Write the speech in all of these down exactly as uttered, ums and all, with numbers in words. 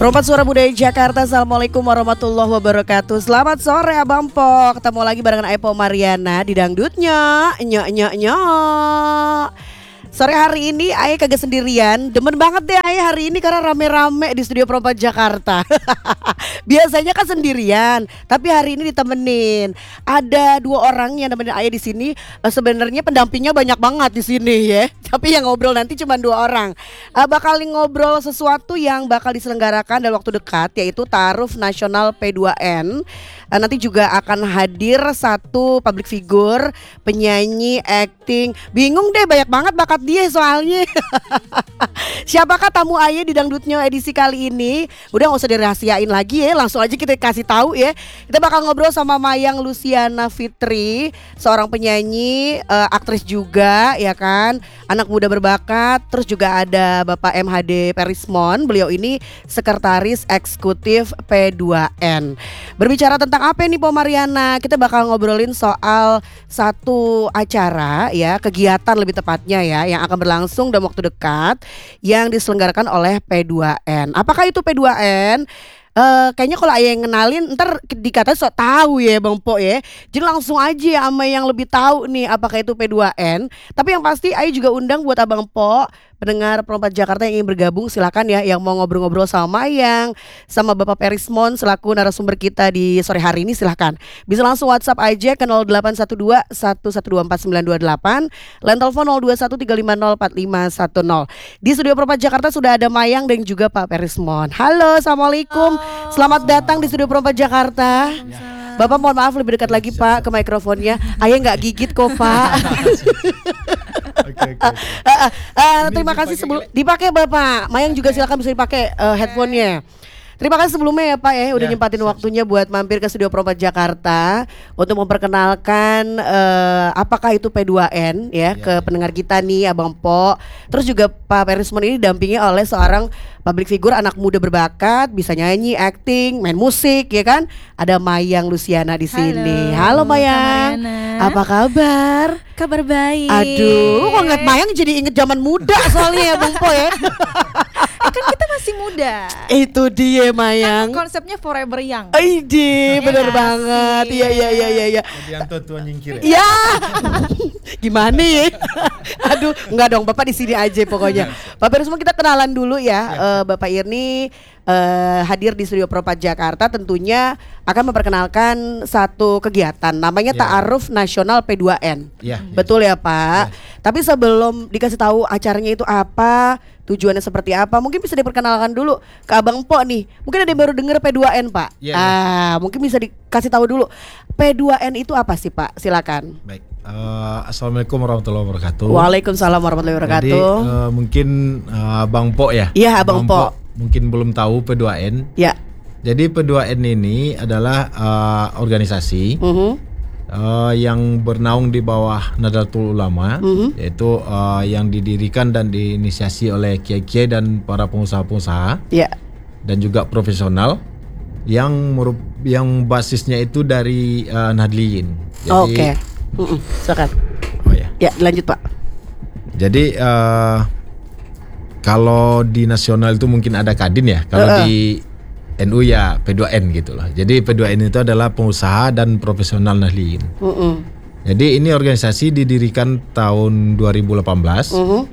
Perempat Suara Budaya Jakarta, Assalamualaikum warahmatullahi wabarakatuh. Selamat sore Abang Po. Ketemu lagi barengan Epo Mariana di Dangdutnya Nyok nyok nyok. Sore hari ini Ayah kagak sendirian. Demen banget deh Ayah hari ini karena rame-rame di studio Perempat Jakarta. Biasanya kan sendirian, tapi hari ini ditemenin. Ada dua orang yang nemenin Ayah di sini. Uh, Sebenarnya pendampingnya banyak banget di sini ya. Tapi yang ngobrol nanti cuma dua orang. Uh, bakal ngobrol sesuatu yang bakal diselenggarakan dalam waktu dekat, yaitu Ta'aruf Nasional P dua N. Uh, nanti juga akan hadir satu public figure, penyanyi, acting. Bingung deh, banyak banget bakat dia soalnya. Siapakah tamu Ayah di Dangdutnya edisi kali ini? Udah gak usah dirahasiain lagi ya, langsung aja kita kasih tahu ya. Kita bakal ngobrol sama Mayang Luciana Fitri, seorang penyanyi, uh, aktris juga ya kan, anak muda berbakat. Terus juga ada Bapak M H D Perismon, beliau ini sekretaris eksekutif P dua N. Berbicara tentang apa nih Po Mariana? Kita bakal ngobrolin soal satu acara ya, kegiatan lebih tepatnya ya, yang akan berlangsung dalam waktu dekat yang diselenggarakan oleh P dua N. Apakah itu P dua N? Uh, kayaknya kalau Ayah yang kenalin ntar dikata sok tahu ya Bang Po ya. Jadi langsung aja sama yang lebih tahu nih apakah itu P dua N. Tapi yang pasti Ayah juga undang buat Abang Po, pendengar Perempat Jakarta yang ingin bergabung silakan ya, yang mau ngobrol-ngobrol sama Mayang, sama Bapak Perismon selaku narasumber kita di sore hari ini, silakan. Bisa langsung WhatsApp aja ke nol delapan satu dua satu satu dua empat sembilan dua delapan, line telepon nol dua satu tiga lima nol empat lima satu nol. Di studio Perempat Jakarta sudah ada Mayang dan juga Pak Perismon. Halo, Assalamualaikum. Selamat datang di studio Perempat Jakarta. Bapak mohon maaf lebih dekat lagi Pak ke mikrofonnya. Ayah nggak gigit kok Pak. Okay, okay, okay. uh, uh, terima kasih sebelum dipakai Bapak. Mayang juga silakan bisa dipakai uh, headphone-nya. Terima kasih sebelumnya ya Pak ya, udah ya, nyempatin waktunya buat mampir ke studio Perempat Jakarta untuk memperkenalkan uh, apakah itu P dua N ya, ya ke ya. pendengar kita nih Abang Po. Terus juga Pak Perismon ini didampingi oleh seorang public figure, anak muda berbakat, bisa nyanyi, acting, main musik ya kan. Ada Mayang Luciana di sini. Halo, Halo Mayang. Apa kabar? Kabar baik. Aduh, kok ngeliat Mayang jadi inget zaman muda soalnya ya Bang Po ya. Kan kita masih muda. Itu dia Mayang. Kan konsepnya forever young. Ide, bener ya, banget. Iya iya iya iya iya. Dianto tuan nyingkir. Ya. Gimana ya? Aduh, enggak dong, Bapak di sini aja pokoknya. Bapak semua kita kenalan dulu ya. ya. Uh, Bapak Irni uh, hadir di studio Perempat Jakarta tentunya akan memperkenalkan satu kegiatan namanya ya. Ta'aruf Nasional P dua N. Ya, betul ya, ya Pak. Ya. Tapi sebelum dikasih tahu acaranya itu apa, tujuannya seperti apa, mungkin bisa diperkenalkan dulu ke Abang Po nih. Mungkin ada yang baru dengar P dua N Pak. Ya, ah, ya. Mungkin bisa dikasih tahu dulu P dua N itu apa sih Pak? Silakan. Baik. Uh, Assalamualaikum warahmatullahi wabarakatuh. Waalaikumsalam warahmatullahi wabarakatuh. Jadi uh, mungkin uh, Bang Po ya. Iya Abang Po. Mungkin belum tahu P dua N. Ya. Jadi P dua N ini adalah uh, organisasi uh-huh. uh, yang bernaung di bawah Nahdlatul Ulama, uh-huh. yaitu uh, yang didirikan dan diinisiasi oleh kiai-kiai dan para pengusaha-pengusaha. Ya. Dan juga profesional yang merup- yang basisnya itu dari uh, Nahdliyin. Jadi Oke. Okay. Uh-uh, silakan. Oh ya. Ya, lanjut Pak. Jadi uh, kalau di nasional itu mungkin ada Kadin ya. Kalau uh-uh. di N U ya P dua N gitu loh. Jadi P dua N itu adalah pengusaha dan profesional Nahdliyin. Uh-uh. Jadi ini organisasi didirikan tahun dua ribu delapan belas uh-huh.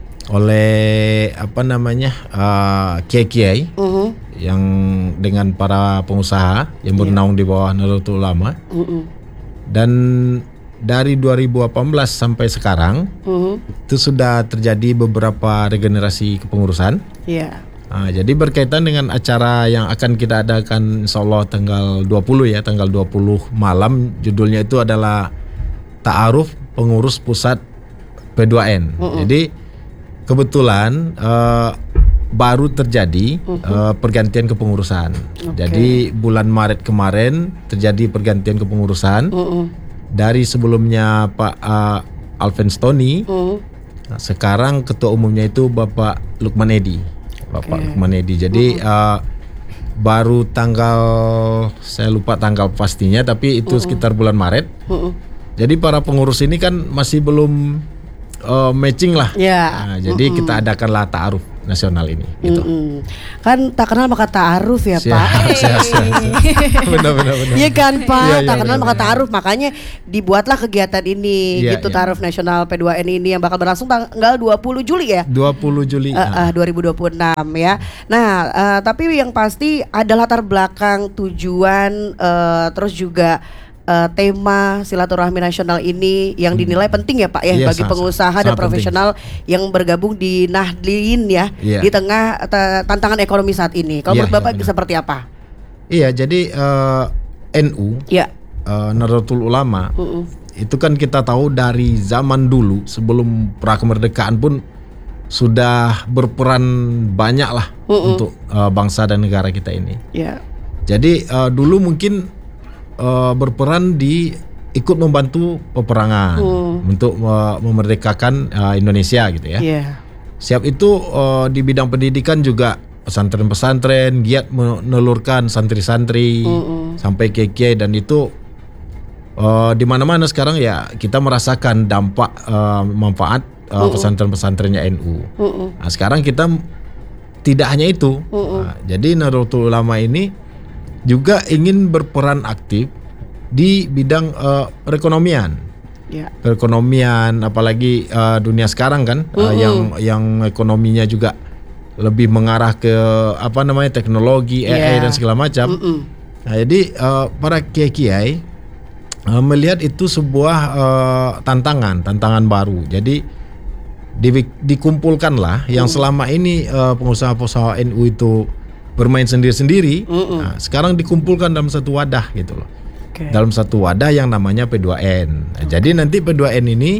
oleh apa namanya uh, kiai-kiai uh-huh. yang dengan para pengusaha yang bernaung yeah. di bawah Nahdlatul Ulama. Uh-uh. Dan dari dua ribu delapan belas sampai sekarang uh-huh. itu sudah terjadi beberapa regenerasi kepengurusan. Iya. Yeah. Nah, jadi berkaitan dengan acara yang akan kita adakan insyaallah tanggal dua puluh ya, tanggal dua puluh malam, judulnya itu adalah Ta'aruf Pengurus Pusat P dua N. Uh-uh. Jadi kebetulan uh, baru terjadi uh-huh. uh, pergantian kepengurusan. Okay. Jadi bulan Maret kemarin terjadi pergantian kepengurusan. Uh-uh. Dari sebelumnya Pak uh, Alven Stoni, uh. nah, sekarang ketua umumnya itu Bapak Lukman Edi, Bapak okay. Lukman Edi. Jadi uh. Uh, baru tanggal, saya lupa tanggal pastinya, tapi itu uh. sekitar bulan Maret. Uh. Jadi para pengurus ini kan masih belum uh, matching lah. Yeah. Nah, jadi uh. kita adakanlah ta'aruf. nasional ini gitu. Mm-mm. Kan tak kenal maka ta'aruf ya Siap, Pak. siap, siap, siap. Benar benar benar. Iya kan Pak, Iya, iya, tak kenal benar, maka benar. ta'aruf, makanya dibuatlah kegiatan ini Iya, gitu, iya. Ta'aruf Nasional P dua N ini yang bakal berlangsung tanggal dua puluh Juli ya. dua puluh Juli. Uh, uh, dua ribu dua puluh enam ya. Nah, uh, tapi yang pasti ada latar belakang tujuan uh, terus juga uh, tema silaturahmi nasional ini yang dinilai penting ya Pak ya Iya, bagi sangat- pengusaha sangat dan penting. profesional yang bergabung di Nahdliin ya Iya. di tengah ta- tantangan ekonomi saat ini. Kalau Iya, menurut iya, Bapak benar. seperti apa? Iya, jadi eh, N U Ya. eh, Nahdlatul Ulama Mm-mm. itu kan kita tahu dari zaman dulu sebelum pra kemerdekaan pun sudah berperan banyak lah Mm-mm. untuk eh, bangsa dan negara kita ini. Ya. Jadi eh, dulu mungkin eh, berperan di ikut membantu peperangan Hmm. untuk eh, memerdekakan eh, Indonesia gitu ya. Iya. Siap itu eh, di bidang pendidikan juga pesantren-pesantren giat menelurkan santri-santri Mm-mm. sampai ke kiai, dan itu eh, di mana-mana sekarang ya kita merasakan dampak eh, manfaat eh, pesantren-pesantrennya N U. Mm-mm. Nah, sekarang kita m- tidak hanya itu. Mm-mm. Nah, jadi Nahdlatul Ulama ini juga ingin berperan aktif di bidang eh, perekonomian. Ya. Perekonomian, apalagi eh, dunia sekarang kan eh, Mm-mm. yang yang ekonominya juga lebih mengarah ke apa namanya teknologi, A I Yeah. dan segala macam. Mm-mm. Nah, jadi eh, para kiai-kiai eh, melihat itu sebuah eh, tantangan, tantangan baru. Jadi di- dikumpulkanlah yang selama ini eh, pengusaha-pengusaha N U itu bermain sendiri-sendiri. Mm-mm. Nah, sekarang dikumpulkan dalam satu wadah gitu loh. Oke. Dalam satu wadah yang namanya P dua N. Nah, jadi nanti P dua N ini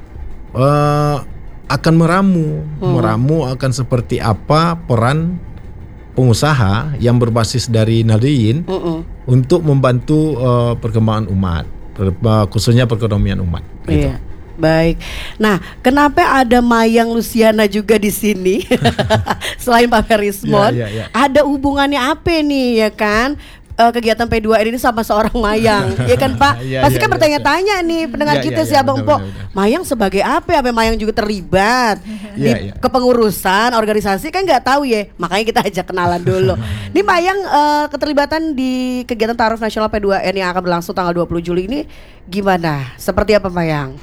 eh, akan meramu, meramu akan seperti apa peran pengusaha yang berbasis dari Nahdliin Mm-mm. untuk membantu eh, perkembangan umat, per- eh, khususnya perekonomian umat. Gitu. Iya. Baik. Nah, kenapa ada Mayang Luciana juga di sini? Selain Pak Ferismon, Iya, iya, iya. ada hubungannya apa nih ya kan? Eh, kegiatan P dua N ini sama seorang Mayang, ya kan Pak? Iya, Pasti iya, kan iya, bertanya-tanya nih pendengar Iya, kita iya, si iya, Abang benar, Po. benar, benar. Mayang sebagai apa? Apa Mayang juga terlibat di Iya, iya. kepengurusan organisasi kan nggak tahu ya. Makanya kita ajak kenalan dulu. Nih Mayang eh, keterlibatan di kegiatan Ta'aruf Nasional P dua N yang akan berlangsung tanggal dua puluh Juli ini gimana? Seperti apa Mayang?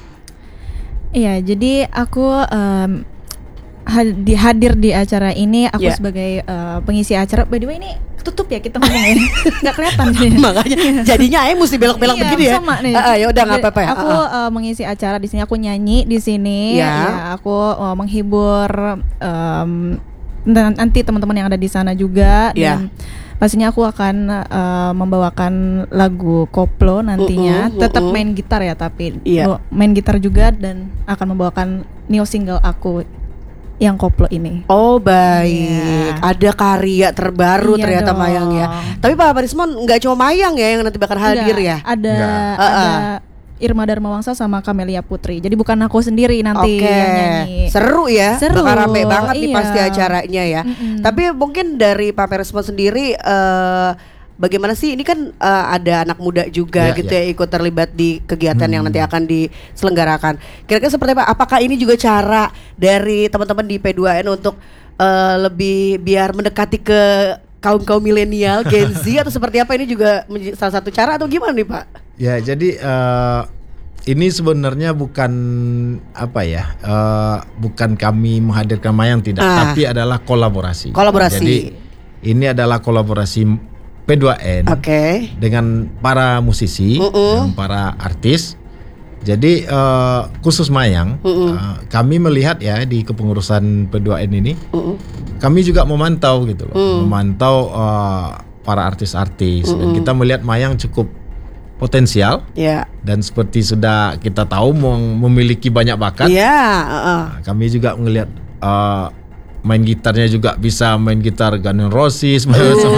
Iya, jadi aku em, had- hadir di acara ini aku Ya. sebagai eh, pengisi acara. By the way ini tutup ya kita ngomongnya, nggak kelihatan. Makanya jadinya Ayah mesti belok-belok Iya, begini ya. sama nih. Ah, ah, ya udah nggak Jadi, apa-apa ya. Aku Ah, ah. eh, mengisi acara di sini, aku nyanyi di sini. Ya. Ya, aku eh, menghibur em, dan nanti teman-teman yang ada di sana juga. Ya. Dan pastinya aku akan eh, membawakan lagu koplo nantinya. Mm-mm, Tetap mm-mm. main gitar ya, tapi Iya. Bo- main gitar juga dan akan membawakan new single aku yang koplo ini. Oh baik, Iya. ada karya terbaru Iya ternyata dong. Mayang ya. Tapi Pak Farismon nggak cuma Mayang ya yang nanti bakal hadir Enggak, ya. Ada Enggak. ada Uh-uh. Irma Darmawangsa sama Kamelia Putri. Jadi bukan aku sendiri nanti Oke, yang nyanyi. seru ya, Seru, bakal rame banget nih iya. pasti acaranya ya. Mm-mm. Tapi mungkin dari Pak Farismon sendiri, eh, bagaimana sih? Ini kan eh, ada anak muda juga Iya, gitu iya. ya ikut terlibat di kegiatan yang Hmm. nanti akan diselenggarakan. Kira-kira seperti apa? Apakah ini juga cara dari teman-teman di P dua N untuk eh, lebih biar mendekati ke kaum kaum milenial, Gen Z atau seperti apa? Ini juga menjadi salah satu cara atau gimana nih Pak? Ya, jadi eh, ini sebenarnya bukan apa ya, eh, bukan kami menghadirkan Mayang tidak, Ah. tapi adalah kolaborasi. Kolaborasi. Jadi ini adalah kolaborasi P dua N Oke. dengan para musisi Mm-mm. dan para artis. Jadi eh, khusus Mayang, Mm-mm. eh, kami melihat ya di kepengurusan P dua N ini, Mm-mm. kami juga memantau gitu loh, Mm. memantau eh, para artis-artis, dan Mm-mm. kita melihat Mayang cukup potensial. Ya. Dan seperti sudah kita tahu mem- memiliki banyak bakat, Iya, heeh. nah, kami juga melihat uh, main gitarnya juga bisa main gitar Guns N' Roses.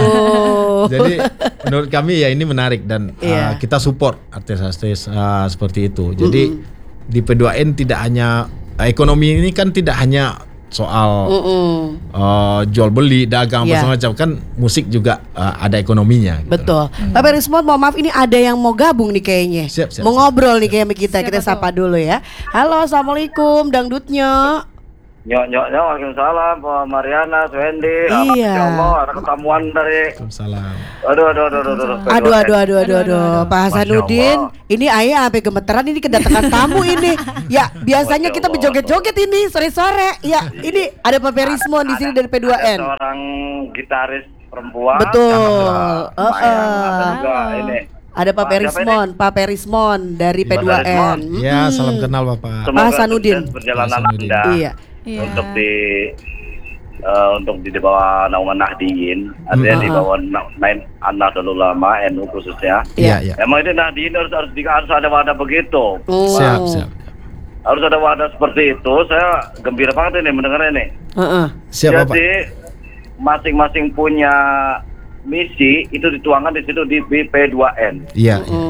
Oh. Jadi menurut kami ya ini menarik dan uh, Iya. kita support artis-artis uh, seperti itu. Jadi di P dua N tidak hanya uh, ekonomi ini kan tidak hanya soal Mm-mm. uh, jual beli, dagang, Iya. macam-macam, kan musik juga uh, ada ekonominya. Gitu. Betul. Pak Ferismon, mohon maaf ini ada yang mau gabung nih kayaknya. Siap, siap, mau ngobrol nih kayak sama kita. Siapa Kita tuh? sapa dulu ya. Halo, assalamualaikum, dangdutnya. Nyok nyok nyok, waalaikumsalam, Pak Mariana, Wendy. Iya. Ya Allah, ada ketemuan dari. Waalaikumsalam. Aduh, aduh, aduh, aduh, aduh. Aduh aduh aduh aduh aduh Pak Hasanuddin, Allah. ini ayah sampai gemeteran ini kedatangan tamu ini. Ya, biasanya Masya kita Allah. berjoget-joget ini sore-sore. Ya, ini ada Pak Perismon di sini dari P dua N. Ada seorang gitaris perempuan. Betul. Yang Uh, lumayan. uh. Ada juga ini. Ada Pak Pak siapa Perismon, Pak Perismon dari P Pak dua Perismon. N. Ya, Mm-mm. salam kenal Bapak. Semoga Hasanuddin. sukses perjalanan Pak Hasanuddin. Anda. Iya. Iya. Untuk di eh, untuk di bawah naungan Nahdien, artinya Hmm. di bawah na- naim Nahdlatul Ulama N U khususnya. Iya, iya. Emang ini Nahdien harus harus, di- harus ada wadah begitu. Oh. Siap, siap. Harus ada wadah seperti itu. Saya gembira banget ini mendengar ini. Heeh. Siap, Bapak. Jadi masing-masing punya misi itu dituangkan di situ di P dua N. Iya, iya. Mm.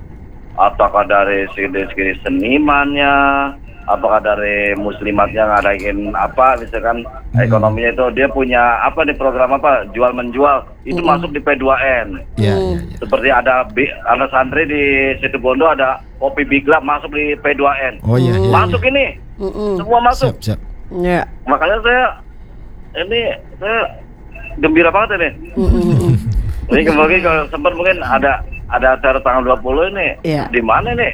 Apakah dari segi-segi senimannya, apakah dari muslimatnya ngadain apa, misalkan Hmm. ekonominya itu dia punya apa nih program apa jual menjual itu Hmm. masuk di P dua N. Iya, Mm. iya, iya. Seperti ada bi- ada santri di Situ Bondo ada kopi Bigla masuk di P dua N. Oh iya, iya. Masuk ini, Mm-mm. semua masuk. Siap, siap. Ya. Makanya saya ini saya gembira banget ini. Mm-mm. Ini mungkin kalau sempat mungkin ada ada acara tanggal dua puluh ini. Iya. Di mana nih?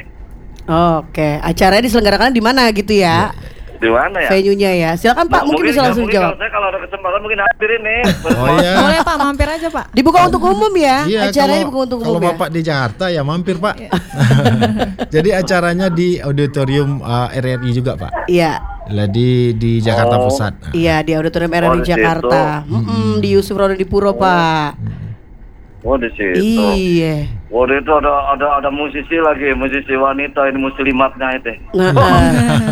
Oke, acaranya diselenggarakan di mana gitu ya? Di mana ya? Venue-nya ya. Silakan Pak, mungkin bisa langsung mungkin jawab. Kalau saya kalau ada kesempatan mungkin hadir ini. Oh iya. Boleh Pak, mampir aja Pak. Dibuka untuk umum ya? Iya, Acaranya kalau, dibuka untuk kalau umum ya? Bapak di Jakarta ya mampir Pak. Jadi acaranya di auditorium uh, R R I juga Pak. Iya. Lah di di Jakarta Oh. Pusat. Nah. Iya, di Auditorium R R I Oh, di Jakarta. Mm-mm, di Yusuf Rono di Puro, Pak. Oh di situ. Iya. Oh di itu ada ada ada musisi lagi, musisi wanita ini muslimatnya itu. Nah, eh.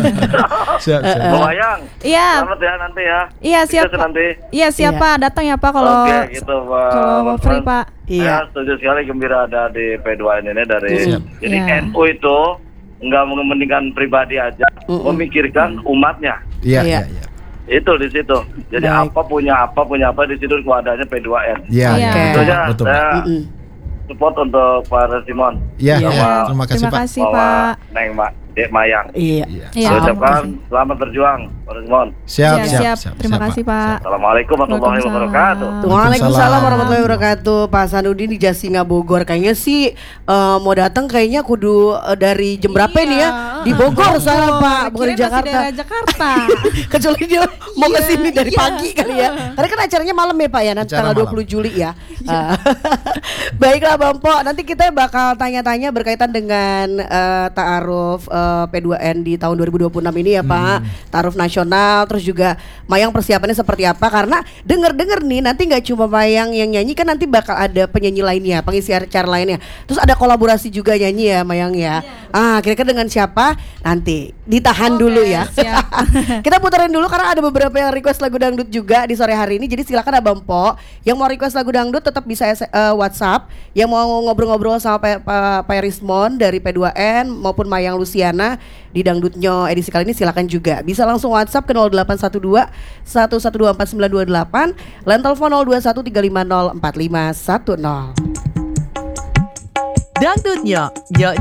Siap, siap. Bayang. Iya. Selamat ya nanti ya. Iya, siap, Sukses Pak. nanti. Iya, siap Iya. Pak. Datang ya Pak kalau Oke, gitu Pak. kalau free Pak. Iya. Saya setuju sekali gembira ada di P dua N ini dari Siap. jadi Iya. N U itu nggak mementingkan pribadi aja, Mm-mm. memikirkan umatnya. Iya, Iya. iya, iya. Itu di situ. Jadi Baik. apa punya apa punya apa di situ wadahnya P dua N. Iya, Iya. iya. Itu aja. Betul, Pak. Saya Mm-mm. support untuk Pak Simon. Iya, Iya. iya. Terima kasih Terima Pak. kasih Bawa Pak. Neng Ma, Dek Mayang. Iya. Iya. Iya. Saya terima ucapkan kasih. selamat berjuang, Pak Simon. Siap, Iya, siap, siap. Terima siap, kasih Pak. Pak. Assalamualaikum warahmatullahi Waalaikumsalam. wabarakatuh. Waalaikumsalam warahmatullahi wabarakatuh. Pak Hasanuddin di Jasinga Bogor. Kayaknya sih eh, mau datang kayaknya kudu eh, dari jam berapa Iya. nih ya? Di Bogor soalnya Pak, bukan di Kirain masih Jakarta. daerah Jakarta. Kecuali dia mau ke Iya, sini dari iya. pagi kali ya. Karena kan acaranya malam ya Pak ya, nanti Acara tanggal dua puluh Juli ya. Ah. Baiklah Bang Po, nanti kita bakal tanya-tanya berkaitan dengan eh, ta'aruf eh, P dua N di tahun dua ribu dua puluh enam ini ya Pak. Ta'aruf nasional, terus juga Mayang persiapannya seperti apa, karena denger-denger nih nanti nggak cuma Mayang yang nyanyi, kan nanti bakal ada penyanyi lainnya, pengisi acara lainnya. Terus ada kolaborasi juga nyanyi ya Mayang ya. Ah, kira-kira dengan siapa? Nanti ditahan Oke, dulu ya. siap. Kita puterin dulu karena ada beberapa yang request lagu dangdut juga di sore hari ini. Jadi silakan Abang Po yang mau request lagu dangdut tetap bisa S- eh, WhatsApp. Yang mau ngobrol-ngobrol sama Pak Pa, Pa Rismon dari P dua N maupun Mayang Luciana di Dangdutnya edisi kali ini silakan juga. Bisa langsung WhatsApp ke nol delapan satu dua satu satu dua empat sembilan dua delapan, line telepon nol dua satu tiga lima nol empat lima satu nol. Dangdutnya, nyok